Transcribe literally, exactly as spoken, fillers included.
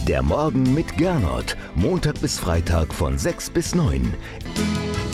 Der Morgen mit Gernot. Montag bis Freitag von sechs bis neun.